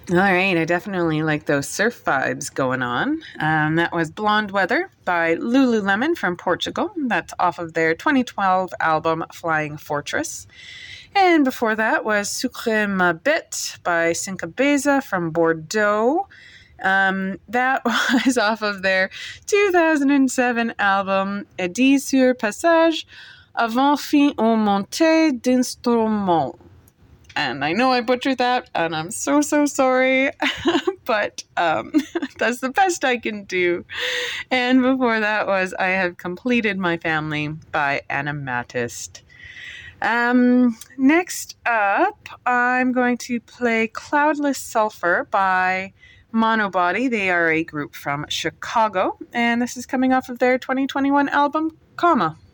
All right, I definitely like those surf vibes going on. That was Blonde Weather by Lululemon from Portugal. That's off of their 2012 album Flying Fortress. And before that was Sucre Ma Bête by Syncabeza from Bordeaux. That was off of their 2007 album Edit sur Passage avant fin au montée d'instrument. And I know I butchered that, and I'm so sorry, but that's the best I can do. And before that was I Have Completed My Family by Anamatist. Next up, I'm going to play Cloudless Sulfur by Monobody. They are a group from Chicago, and this is coming off of their 2021 album, Comma.